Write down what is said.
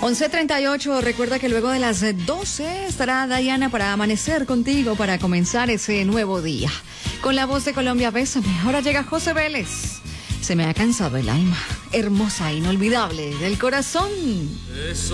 11:38, recuerda que luego de las 12 estará Dayana para amanecer contigo, para comenzar ese nuevo día. Con la voz de Colombia, Bésame. Ahora llega José Vélez. Se me ha cansado el alma, hermosa, inolvidable, del corazón.